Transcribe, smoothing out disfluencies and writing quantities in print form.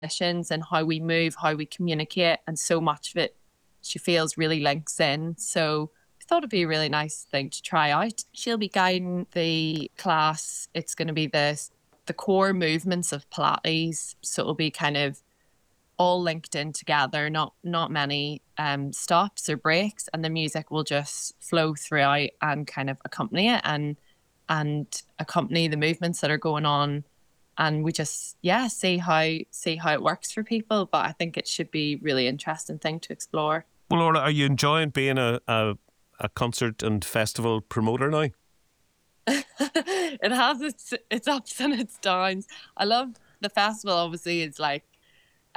musicians and how we move, how we communicate, and so much of it she feels really links in. So I thought it'd be a really nice thing to try out. She'll be guiding the class. It's going to be the core movements of Pilates, so it'll be kind of all linked in together, not many stops or breaks, and the music will just flow throughout and kind of accompany it and accompany the movements that are going on. And we just see how it works for people. But I think it should be really interesting thing to explore. Well, Laura, are you enjoying being a concert and festival promoter now? It has its ups and its downs. I love the festival. Obviously, it's like